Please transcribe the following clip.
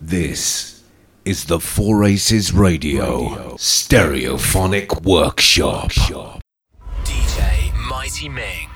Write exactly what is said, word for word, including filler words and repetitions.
This is the Four Aces Radio, Radio. Stereophonic Workshop. D J Mighty Ming.